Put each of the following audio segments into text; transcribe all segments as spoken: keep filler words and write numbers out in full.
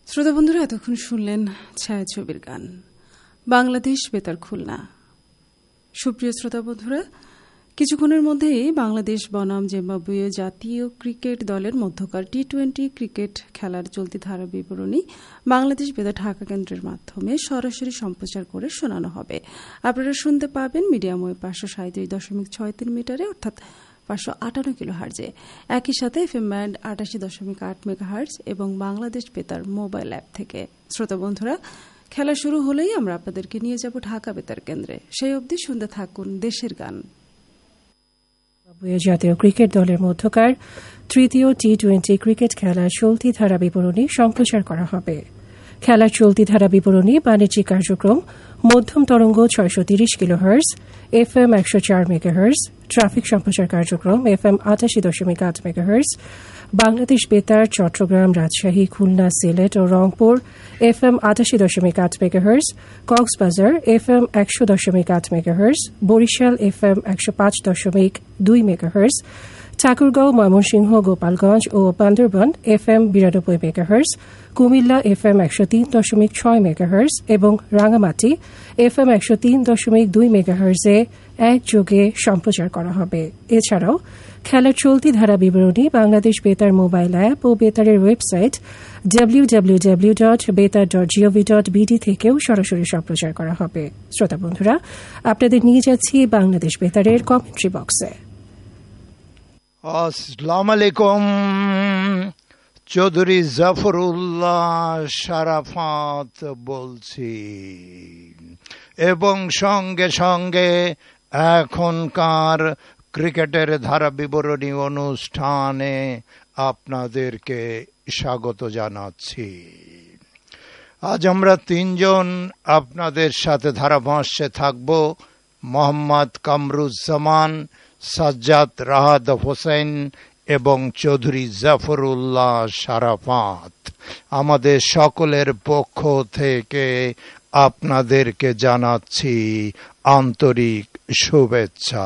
শ্রোতা বন্ধুরা, এতক্ষণ শুনলেন ছায়াছবির গান বাংলাদেশ বেতার খুলনা। সুপ্রিয় শ্রোতা বন্ধুরা, কিছুক্ষণের মধ্যেই বাংলাদেশ বনাম জিম্বাবুয়ে জাতীয় ক্রিকেট দলের মধ্যকার টি টোয়েন্টি ক্রিকেট খেলার চলতি ধারা বিবরণী বাংলাদেশ বেতার ঢাকা কেন্দ্রের মাধ্যমে সরাসরি সম্প্রচার করে শোনানো হবে। আপনারা শুনতে পাবেন মিডিয়াম ওয়েভ পাঁচশো সাঁত্রিশ দশমিক ছয় তিন মিটারে অর্থাৎ পাঁচশো আটান্ন কিলো হার্জে, একই সাথে এফ এম ব্যান্ড আটাশি দশমিক আট মেগা হার্জ এবং বাংলাদেশ বেতার মোবাইল অ্যাপ থেকে। শ্রোতা বন্ধুরা, খেলা শুরু হলেই আমরা আপনাদেরকে নিয়ে যাব ঢাকা বেতার কেন্দ্রে। সেই অবধি শুনতে থাকুন দেশের গান। জাতীয় ক্রিকেট দলের মধ্যকার তৃতীয় টি টোয়েন্টি ক্রিকেট খেলার চলতি ধারা বিবরণী সম্প্রচার করা হবে। খেলার চলতি ধারা বিবরণী বাণিজ্যিক কার্যক্রম মধ্যম তরঙ্গ ছয়শো তিরিশ কিলোহার্জ, এফ এম একশো চার মেগাহার্জ, ট্রাফিক সম্প্রচার কার্যক্রম এফ এম আটাশি দশমিক আট মেগাহার্জ, বাংলাদেশ বেতার চট্টগ্রাম, রাজশাহী, খুলনা, সিলেট ও রংপুর এফ এম আটাশি দশমিক আট মেগাহার্জ, কক্সবাজার এফ এম একশো দশমিক আট মেগাহার্জ, বরিশাল এফ এম একশো পাঁচ দশমিক দুই মেগাহার্জ, ঠাকুরগাঁও, ময়মনসিংহ, গোপালগঞ্জ ও বান্দরবান এফ এম বিরানব্বই মেগাহার্জ, কুমিল্লা এফ এম একশো তিন দশমিক ছয় মেগাহার্জ এবং রাঙামাটি এফ এম একশো তিন দশমিক দুই মেগাহার্জে একযোগে সম্প্রচার করা হবে। এছাড়াও খেলার চলতি ধারা বিবরণী বাংলাদেশ বেতার মোবাইল অ্যাপ ও বেতারের website W W W dot বেতার ডট জিওভি ডট বিডি থেকেও সরাসরি সম্প্রচার করা হবে। শ্রোতা বন্ধুরা, আপনাদের নিয়ে যাচ্ছি বাংলাদেশ বেতারের কমেন্ট্রি বক্সে। আসসালামু আলাইকুম। চৌধুরী জাফরুল্লাহ শারাফাত বলছি এবং সঙ্গে সঙ্গে এখনকার ক্রিকেটের ধারা বিবরণী অনুষ্ঠানে আপনাদেরকে স্বাগত জানাচ্ছি। আজ আমরা তিনজন আপনাদের সাথে ধারাভাষ্যে থাকব। মোহাম্মদ কামরুজ্জামান, সাজ্জাদ রাহাত হোসেন এবং চৌধুরী জাফরুল্লাহ শারাফাত। আমাদের সকলের পক্ষ থেকে আপনাদেরকে জানাচ্ছি আন্তরিক শুভেচ্ছা।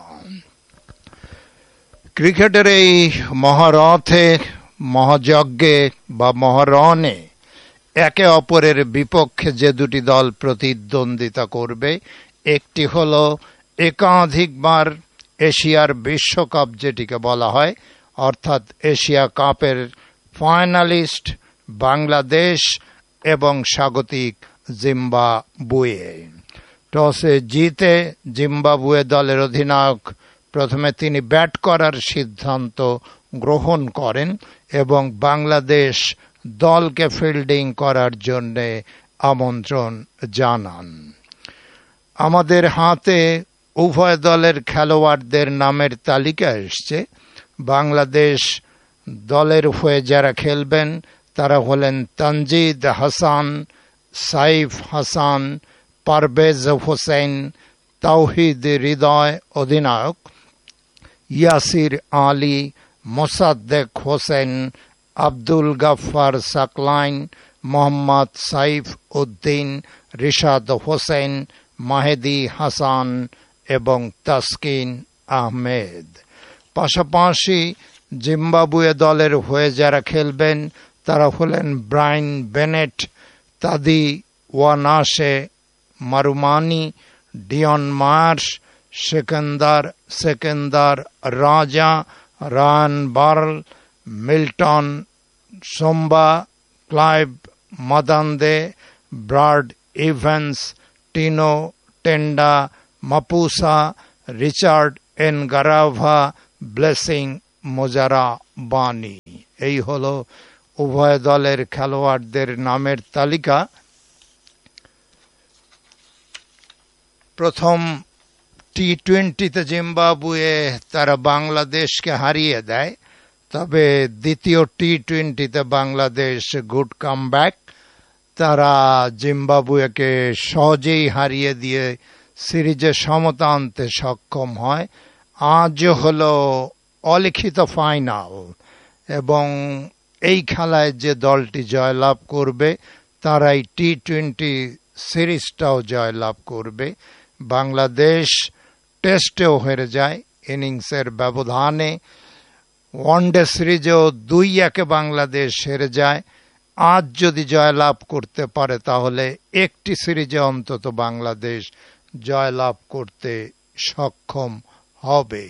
ক্রিকেটের এই মহারথে, মহাযজ্ঞে বা মহারণে একে অপরের বিপক্ষে যে দুটি দল প্রতিদ্বন্দ্বিতা করবে, একটি হল একাধিকবার এশিয়ার বিশ্বকাপ যেটিকে বলা হয়, অর্থাৎ এশিয়া কাপের ফাইনালিস্ট বাংলাদেশ এবং স্বাগতিক জিম্বাবুয়ে। টসে জিতে জিম্বাবুয়ে দলের অধিনায়ক প্রথমে তিনি ব্যাট করার সিদ্ধান্ত গ্রহণ করেন এবং বাংলাদেশ দলকে ফিল্ডিং করার জন্য আমন্ত্রণ জানান। আমাদের হাতে উভয় দলের খেলোয়াড়দের নামের তালিকা এসছে। বাংলাদেশ দলের হয়ে যারা খেলবেন তারা হলেন তানজিদ হাসান, সাইফ হাসান, পারভেজ হোসেন, তাওহিদ হৃদয় অধিনায়ক, ইয়াসির আলী, মোসাদ্দেক হোসেন, আব্দুল গাফফার সাকলাইন, মোহাম্মদ সাইফ উদ্দিন, রিশাদ হোসেন, মাহেদি হাসান এবং তাসকিন আহমেদ। পাশাপাশি জিম্বাবুয়ে দলের হয়ে যারা খেলবেন তারা হলেন Brian Bennett, তাদি ওয়ানাশে Marumani, Dion Marsh, Sekendar Sekendar রাজা, Ryan Burl, Milton সোম্বা, Clive মাদান্দে, Brad Evans, Tino Tenda, Mapusa, Richard N গারাভা, blessing মোজারা বানি। এই হল উভয় দলের খেলোয়াড়দের নামের তালিকা। প্রথম টি টোয়েন্টিতে জিম্বাবুয়ে তারা বাংলাদেশকে হারিয়ে দেয়, তবে দ্বিতীয় টি টোয়েন্টিতে বাংলাদেশ গুড কামব্যাক। তারা জিম্বাবুয়েকে সহজেই হারিয়ে দিয়ে সিরিজে সমতা আনতে সক্ষম হয়। আজ হল অলিখিত ফাইনাল এবং এই খেলায় যে দলটি জয়লাভ করবে তারাই টি টোয়েন্টি সিরিজটাও জয়লাভ করবে। বাংলাদেশ টেস্টেও হেরে যায় ইনিংসের ব্যবধানে, ওয়ানডে সিরিজেও দুই একে বাংলাদেশ হেরে যায় আজ যদি জয়লাভ করতে পারে তাহলে একটি সিরিজে অন্তত বাংলাদেশ জয়লাভ করতে সক্ষম হবে।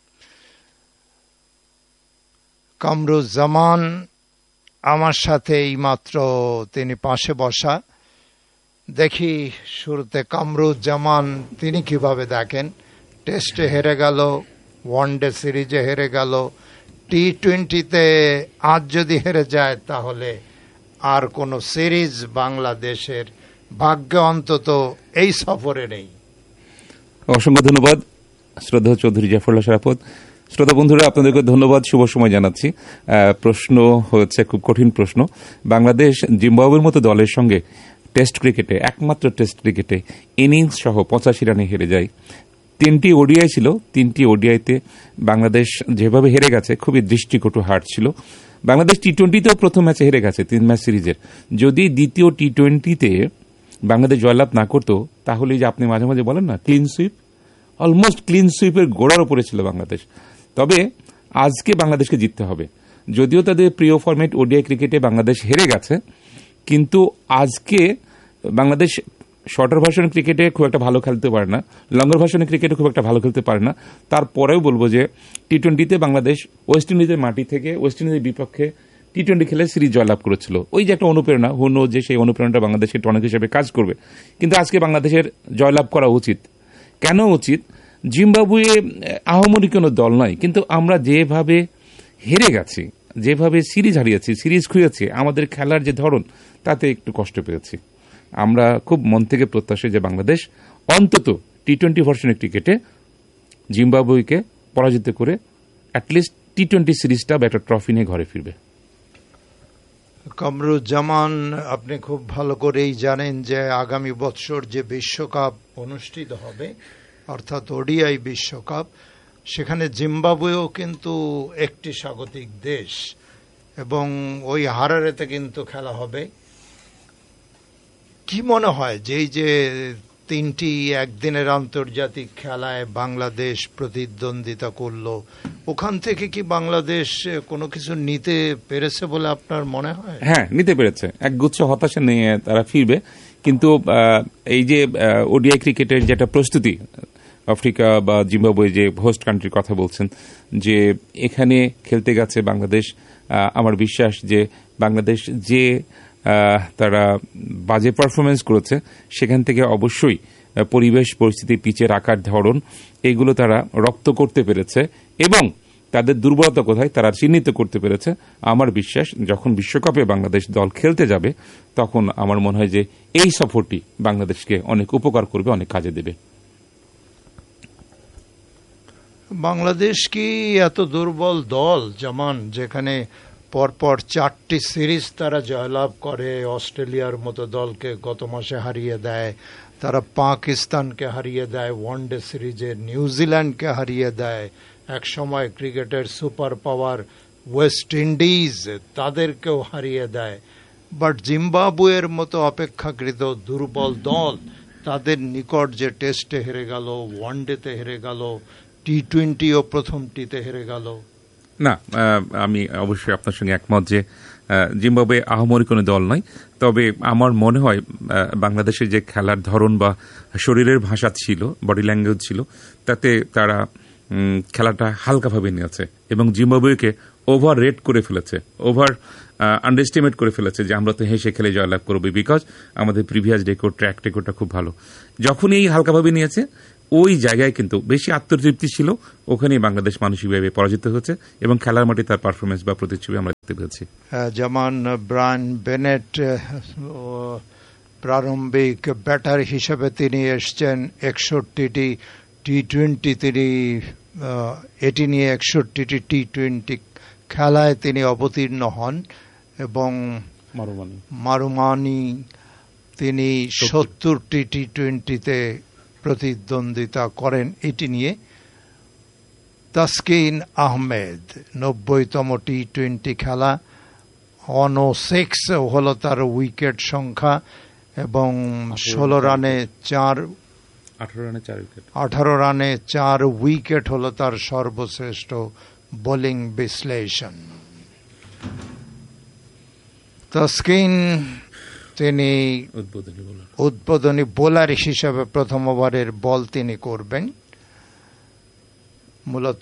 কামরুজ্জামান আমার সাথে এইমাত্র তিনি পাশে বসা, দেখি শুরুতে কামরুজ্জামান তিনি কিভাবে দেখেন। টেস্টে হেরে গেল, ওয়ানডে সিরিজে হেরে গেল, টি টোয়েন্টিতে আজ যদি হেরে যায় তাহলে আর কোন সিরিজ বাংলাদেশের ভাগ্যে অন্তত এই সফরে নেই। অসংখ্য ধন্যবাদ শ্রদ্ধা চৌধুরী জাফরুল্লাহ শরাফত। শ্রোতা বন্ধুরা, আপনাদেরকে ধন্যবাদ, শুভ সময় জানাচ্ছি। প্রশ্ন হচ্ছে খুব কঠিন প্রশ্ন। বাংলাদেশ জিম্বাবুয়ের মতো দলের সঙ্গে টেস্ট ক্রিকেটে, একমাত্র টেস্ট ক্রিকেটে ইনিংস সহ পঁচাশি রানে হেরে যায়। তিনটি ওডিআই ছিল, তিনটি ওডিআইতে বাংলাদেশ যেভাবে হেরে গেছে খুবই দৃষ্টিকটু হার ছিল। বাংলাদেশ টি টোয়েন্টিতেও প্রথম ম্যাচে হেরে গেছে তিন ম্যাচ সিরিজের। যদি দ্বিতীয় টি টোয়েন্টিতে বাংলাদেশ জয়লাভ না করত তাহলে যে আপনি মাঝে মাঝে বলেন না ক্লিন সুইপ, অলমোস্ট ক্লিন সুইপের গোড়ার উপরে ছিল বাংলাদেশ। তবে আজকে বাংলাদেশকে জিততে হবে। যদিও তাদের প্রিয় ফরম্যাট ওডিআই ক্রিকেটে বাংলাদেশ হেরে গেছে, কিন্তু আজকে বাংলাদেশ শর্টার ভার্সন ক্রিকেটে খুব একটা ভালো খেলতে পারে না, লঙ্গার ভার্সনের ক্রিকেটে খুব একটা ভালো খেলতে পারে না। তারপরেও বলবো যে টি টোয়েন্টিতে বাংলাদেশ ওয়েস্ট ইন্ডিজের মাটি থেকে ওয়েস্ট ইন্ডিজের বিপক্ষে টি টোয়েন্টি খেলে সিরিজ জয়লাভ করেছিল। ওই যে একটা অনুপ্রেরণা, হুনো যে সেই অনুপ্রেরণাটা বাংলাদেশের টনিক হিসেবে কাজ করবে। কিন্তু আজকে বাংলাদেশের জয়লাভ করা উচিত। কেন উচিত? জিম্বাবুয়ে আহমরি কোনো দল নয়, কিন্তু আমরা যেভাবে হেরে গেছি, যেভাবে সিরিজ হারিয়েছি, সিরিজ খুঁয়েছি, আমাদের খেলার যে ধরন তাতে একটু কষ্ট পেয়েছি। আমরা খুব মন থেকে প্রত্যাশী যে বাংলাদেশ অন্তত টি টোয়েন্টি ভার্সনের ক্রিকেটে জিম্বাবুয়েকে পরাজিত করে অ্যাটলিস্ট টি টোয়েন্টি সিরিজটা বা একটা ট্রফি নিয়ে ঘরে ফিরবে। কামরুজ্জামান, আপনি খুব ভালো করেই জানেন যে আগামী বছর যে বিশ্বকাপ অনুষ্ঠিত হবে, অর্থাৎ ওডিআই বিশ্বকাপ, সেখানে জিম্বাবুয়েও কিন্তু একটি স্বাগতিক দেশ এবং ওই হারারেতে কিন্তু খেলা হবে। কি মনে হয় যে এই যে তিনটি একদিনের আন্তর্জাতিক খেলায় বাংলাদেশ প্রতিদ্বন্দ্বিতা করলো, ওখান থেকে কি বাংলাদেশ কোনো কিছু নিতে পেরেছে বলে আপনার মনে হয়? হ্যাঁ, নিতে পেরেছে। একগুচ্ছ হতাশা নিয়ে তারা ফিরবে। কিন্তু এই যে ওডিআই ক্রিকেটের যেটা প্রস্তুতি, আফ্রিকা বা জিম্বাবুয়ে যে হোস্ট কান্ট্রির কথা বলছেন, যে এখানে খেলতে গেছে বাংলাদেশ, আমার বিশ্বাস যে বাংলাদেশ যে তারা বাজে পারফরমেন্স করেছে সেখান থেকে অবশ্যই পরিবেশ পরিস্থিতি, পিচের আকার, ধরন, এগুলো তারা রপ্ত করতে পেরেছে এবং তাদের দুর্বলতা কোথায় তারা চিহ্নিত করতে পেরেছে। আমার বিশ্বাস যখন বিশ্বকাপে বাংলাদেশ দল খেলতে যাবে তখন আমার মনে হয় যে এই সফরটি বাংলাদেশকে অনেক উপকার করবে, অনেক কাজে দেবে। বাংলাদেশ কি এত দুর্বল দল যেমন, যেখানে পরপর চারটি সিরিজ তারা জয়লাভ করে, অস্ট্রেলিয়ার মতো দলকে গত মাসে হারিয়ে দেয়, তারা পাকিস্তানকে হারিয়ে দেয় ওয়ানডে সিরিজে, নিউজিল্যান্ডকে হারিয়ে দেয়, এক সময় ক্রিকেটের সুপার পাওয়ার ওয়েস্ট ইন্ডিজ তাদেরকেও হারিয়ে দেয়। বাট জিম্বাবুয়ের মতো অপেক্ষাকৃত দুর্বল দল তাদের নিকট যে টেস্টে হেরে গেল, ওয়ানডেতে হেরে গেল, টি টোয়েন্টিও প্রথমটিতে হেরে গেল। না, আমি অবশ্যই আপনার সঙ্গে একমত যে জিম্বাবুয়ে আহমরি কোনো দল নয়। তবে আমার মনে হয় বাংলাদেশের যে খেলার ধরন বা শরীরের ভাষা ছিল, বডি ল্যাঙ্গুয়েজ ছিল, তাতে তারা খেলাটা হালকাভাবে নিয়েছে এবং জিম্বাবুয়েকে ওভার রেট করে ফেলেছে, ওভার আন্ডারস্টিমেট করে ফেলেছে যে আমরা তো হেসে খেলে জয়লাভ করবো, বিকজ আমাদের প্রিভিয়াস রেকর্ড, ট্র্যাক রেকর্ডটা খুব ভালো। যখনই এই হালকাভাবে নিয়েছে ওই জায়গায় কিন্তু বেশি আত্মতৃপ্তি ছিল, ওখানেই বাংলাদেশ মানসিকভাবে পরাজিত হয়েছে এবং খেলার মাঠে তার পারফরমেন্স বা প্রতিচ্ছবি আমরা দেখতে পেয়েছি। যেমন ব্রায়ান বেনেট প্রারম্ভিক ব্যাটার হিসেবে তিনি এসছেন, একষট্টিটি টি টোয়েন্টি তিনি এটি নিয়ে একষট্টিটি টি টোয়েন্টি খেলায় তিনি অবতীর্ণ হন এবং মারুমানি তিনি সত্তরটি টি টোয়েন্টিতে প্রতিদ্বন্দ্বিতা করেন এটি নিয়ে। তাসকিন আহমেদ নব্বইতম টি টোয়েন্টি খেলা, অন ও সিক্স হল তার উইকেট সংখ্যা এবং ষোলো রানে চার আঠারো রানে চার উইকেট আঠারো রানে চার উইকেট হল তার সর্বশ্রেষ্ঠ বোলিং বিশ্লেষণ। তাসকিন তিনি উদ্বোধনী বোলার হিসেবে প্রথম ওভারের বল তিনি করবেন। মূলত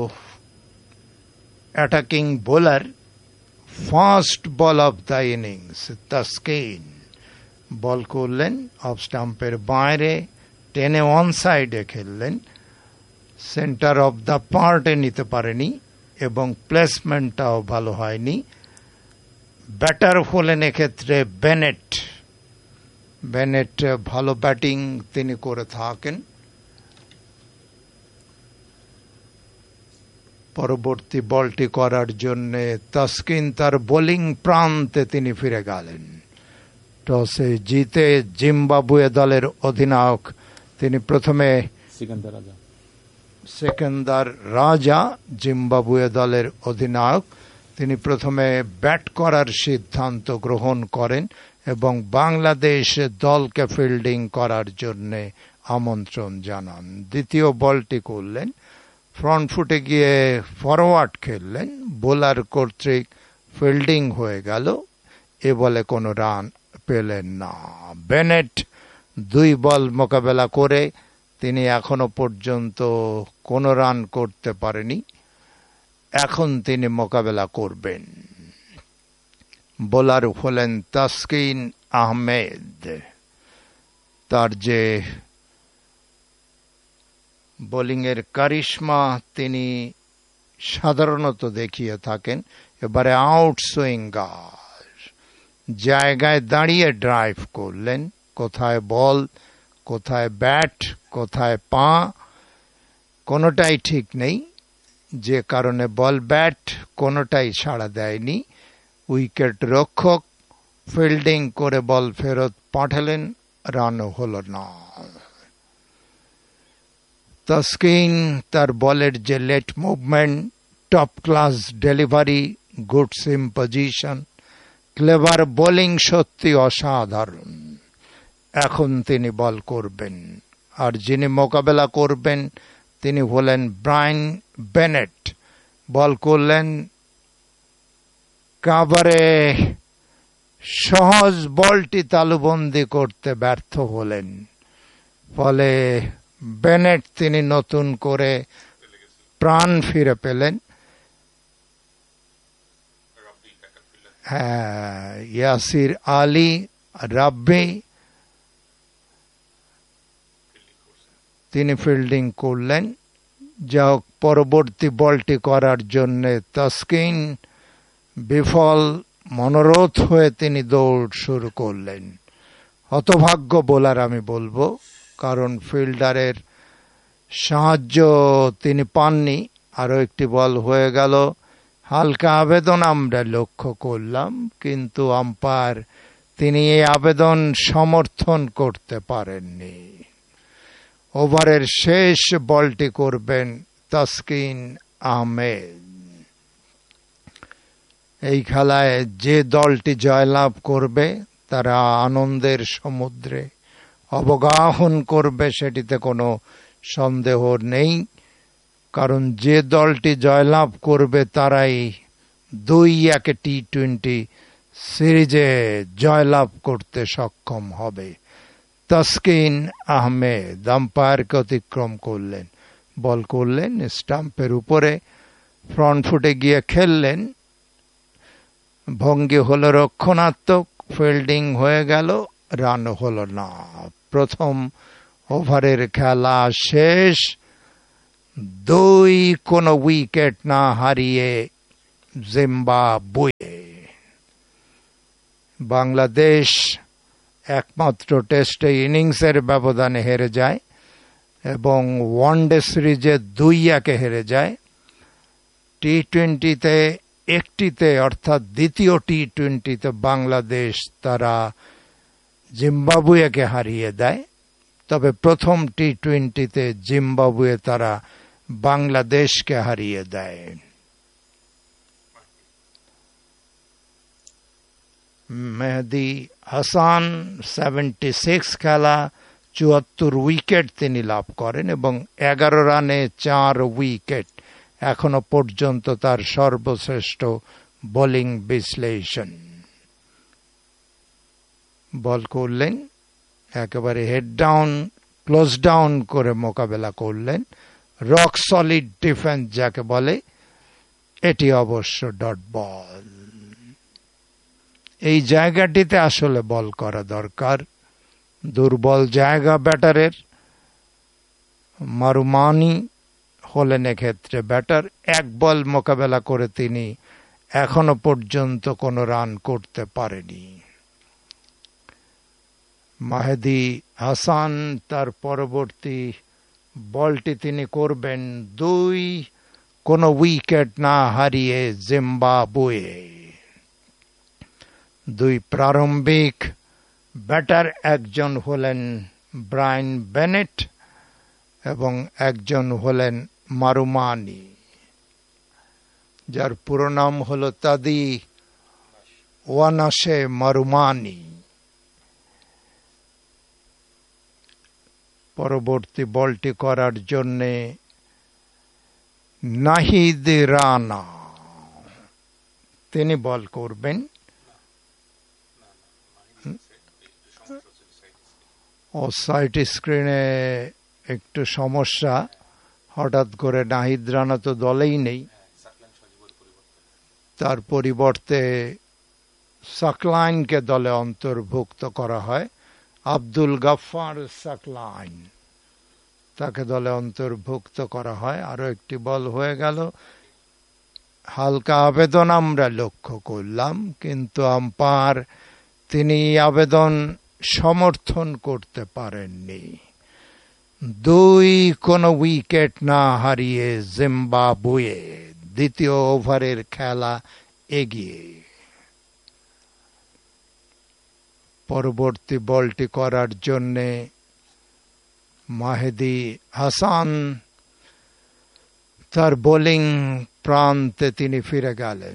attacking bowler. First ball of the innings Taskin বল করলেন অফ স্টাম্পের বাইরে, টেনে অন সাইডে খেললেন, সেন্টার অফ দ্য পার্টে নিতে পারেনি এবং প্লেসমেন্টটাও ভালো হয়নি। ব্যাটার হলেন এক্ষেত্রে বেনেট। বেনেট ভালো ব্যাটিং তিনি করে থাকেন। পরবর্তী বলটি করার জন্য তাসকিন তার বোলিং প্রান্তে তিনি ফিরে গেলেন। টসে জিতে জিম্বাবুয়ে দলের অধিনায়ক তিনি প্রথমে সেকেন্দার রাজা জিম্বাবুয়ে দলের অধিনায়ক তিনি প্রথমে ব্যাট করার সিদ্ধান্ত গ্রহণ করেন এবং বাংলাদেশ দলকে ফিল্ডিং করার জন্য আমন্ত্রণ জানান। দ্বিতীয় বলটি করলেন, ফ্রন্ট ফুটে গিয়ে ফরওয়ার্ড খেললেন, বোলার কর্তৃক ফিল্ডিং হয়ে গেল, এ বলে কোনো রান পেলেন না। বেনেট দুই বল মোকাবেলা করে তিনি এখনো পর্যন্ত কোনো রান করতে পারেনি, এখন তিনি মোকাবেলা করবেন। বোলার হলেন তাসকিন আহমেদ। তার যে বোলিংয়ের কারিশমা তিনি সাধারণত দেখিয়ে থাকেন, এবারে আউট সুইঙ্গার, জায়গায় দাঁড়িয়ে ড্রাইভ করলেন, কোথায় বল কোথায় ব্যাট কোথায় পা কোনোটাই ঠিক নেই, যে কারণে বল ব্যাট কোনোটাই সাড়া দেয়নি। উইকেট রক্ষক ফিল্ডিং করে বল ফেরত পাঠালেন, রানও হল না। তাসকিন তার বলের যে late movement, top class delivery, good সিম পজিশন, ক্লেভার বোলিং সত্যি অসাধারণ। এখন তিনি বল করবেন, আর যিনি মোকাবেলা করবেন তিনি হলেন ব্রায়ান বেনেট। বল করলেন, কাভারে সহজ বলটি তালুবন্দি করতে ব্যর্থ হলেন, ফলে বেনেট তিনি নতুন করে প্রাণ ফিরে পেলেন। হ্যাঁ, ইয়াসির আলী রাব্বি তিনি ফিল্ডিং করলেন। যা হোক, পরবর্তী বলটি করার জন্য তাসকিন বিফল মনোরথ হয়ে তিনি দৌড় শুরু করলেন। হতভাগ্য বোলার আমি বলবো, কারণ ফিল্ডারের সাহায্য তিনি পাননি। আরো একটি বল হয়ে গেল, হালকা আবেদন আমরা লক্ষ্য করলাম, কিন্তু আম্পায়ার তিনি এই আবেদন সমর্থন করতে পারেননি। ওভারের শেষ বলটি করবেন তাসকিন আহমেদ। এই খেলায় যে দলটি জয়লাভ করবে তারা আনন্দের সমুদ্রে অবগাহন করবে, সেটিতে কোনো সন্দেহ নেই, কারণ যে দলটি জয়লাভ করবে তারাই দুই একে টি টোয়েন্টি সিরিজে জয়লাভ করতে সক্ষম হবে। তাসকিন আহমেদ আম্পায়ারকে অতিক্রম করলেন, বল করলেন স্টাম্পের উপরে, ফ্রন্ট ফুটে গিয়ে খেললেন, ভঙ্গি হলো রক্ষণাত্মক, ফিল্ডিং হয়ে গেল, রান হলো না। প্রথম ওভারের খেলা শেষ, দুই কোনো উইকেট না হারিয়ে জিম্বাবুয়ে। বাংলাদেশ একমাত্র টেস্টে ইনিংসের ব্যবধানে হেরে যায় এবং ওয়ানডে সিরিজে দুই একে হেরে যায়। টি টোয়েন্টিতে একটিতে, অর্থাৎ দ্বিতীয় টি টোয়েন্টিতে বাংলাদেশ তারা জিম্বাবুয়েকে হারিয়ে দেয়, তবে প্রথম টি টোয়েন্টিতে জিম্বাবুয়ে তারা বাংলাদেশকে হারিয়ে দেয়। মেহেদি হাসান সেভেন্টি সিক্স খেলা, চুয়াত্তর উইকেট তিনি লাভ করেন এবং এগারো রানে চার উইকেট, এখনো পর্যন্ত তার সর্বশ্রেষ্ঠ বোলিং বিশ্লেষণ। বল করলেন, একেবারে হেড ডাউন ক্লোজ ডাউন করে মোকাবেলা করলেন, রক সলিড ডিফেন্স যাকে বলে, এটি অবশ্য ডট বল। এই জায়গাটিতে আসলে বল করা দরকার, দুর্বল জায়গা ব্যাটারের। মারুমানি হলেন এক্ষেত্রে ব্যাটার, এক বল মোকাবেলা করে তিনি এখনো পর্যন্ত কোনো রান করতে পারেনি। মাহেদী হাসান তার পরবর্তী বলটি তিনি করবেন দুই, কোনো উইকেট না হারিয়ে জিম্বাবুয়ে। দুই প্রারম্ভিক ব্যাটার, একজন হলেন ব্রায়ান বেনেট এবং একজন হলেন মারুমানি, যার পুরো নাম হল তাদি ওয়ানাসে মারুমানি। পরবর্তী বলটি করার জন্যে নাহিদ রানা তিনি বল করবেন। ও সাইট স্ক্রিনে একটু সমস্যা, হঠাৎ করে নাহিদ রানা তো দলেই নেই, তার পরিবর্তে সাকলাইনকে দলে অন্তর্ভুক্ত করা হয়। আব্দুল গাফফার সাকলাইন, তাকে দলে অন্তর্ভুক্ত করা হয়। আরো একটি বল হয়ে গেল, হালকা আবেদন আমরা লক্ষ্য করলাম, কিন্তু আম্পায়ার তিনি আবেদন সমর্থন করতে পারেননি। দুই, কোনো উইকেট না হারিয়ে জিম্বাবুয়ে দ্বিতীয় ওভারের খেলা এগিয়ে। পরবর্তী বলটি করার জন্যে মাহেদী হাসান তার বোলিং প্রান্তে তিনি ফিরে গেলেন।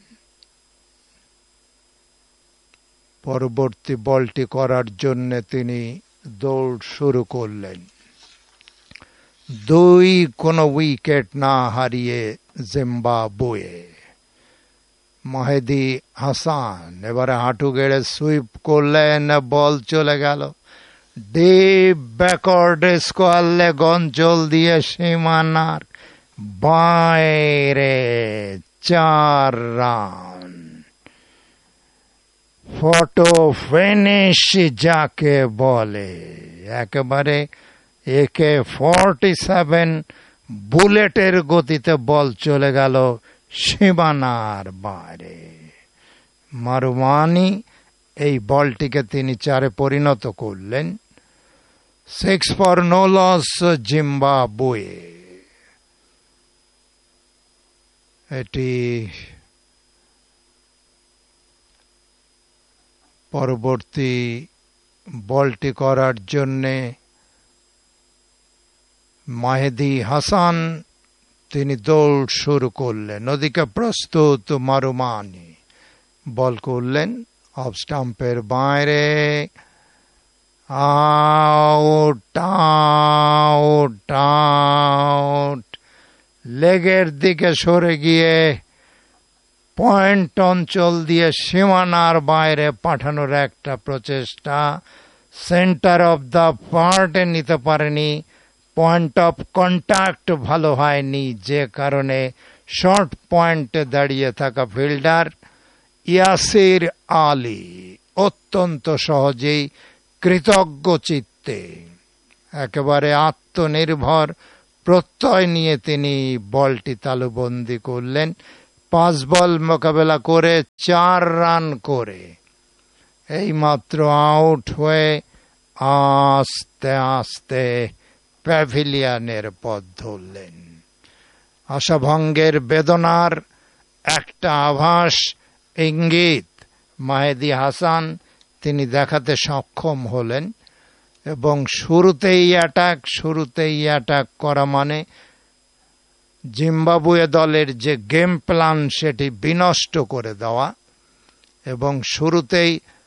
পরবর্তী বলটি করার জন্য তিনি দৌড় শুরু করলেন। দুই, কোনো উইকেট না হারিয়ে জিম্বাবুয়ে। মাহেদী হাসান এবারে হাঁটু গেড়ে সুইপ করলেন, বল চলে গেল ডিপ ব্যাকওয়ার্ড স্কোয়ার লেগ অঞ্চল দিয়ে সীমানার বাইরে, চার রান। ফটো ফিনিশ যাকে বলে, একেবারে একে ফর্টি সেভেন বুলেটের গতিতে বল চলে গেল সীমানার বাইরে। মারুমানি এই বলটিকে তিনি চারে পরিণত করলেন। Six for no loss Zimbabwe. এটি পরবর্তী বলটি করার জন্যে মাহেদী হাসান তিনি দৌড় শুরু করলেন। ওদিকে প্রস্তুত মারুমানি বল করলেন অফ স্টাম্পের বাইরে, আউট আউট আউট। লেগের দিকে সরে গিয়ে পয়েন্ট অঞ্চল দিয়ে সীমানার বাইরে পাঠানোর একটা প্রচেষ্টা, সেন্টার অফ দ্য পার্টে নিতে পারেনি, পয়েন্ট অফ কন্ট্যাক্ট ভালো হয়নি, যে কারণে শর্ট পয়েন্টে দাঁড়িয়ে থাকা ফিল্ডার ইয়াসির আলী অত্যন্ত সহজেই কৃতজ্ঞ চিত্তে একেবারে আত্মনির্ভর প্রত্যয় নিয়ে তিনি বলটি তালুবন্দি করলেন। পাঁচ বল মোকাবেলা করে চার রান করে এইমাত্র আউট হয়ে আস্তে আস্তে প্যাভিলিয়নের পথ ধরলেন। আশাভঙ্গের বেদনার একটা আভাস ইঙ্গিত মাহেদী হাসান তিনি দেখাতে সক্ষম হলেন, এবং শুরুতেই অ্যাটাক শুরুতেই অ্যাটাক করা মানে জিম্বাবুয়ে দলের যে গেম প্ল্যান সেটি বিনষ্ট করে দেওয়া, এবং শুরুতেই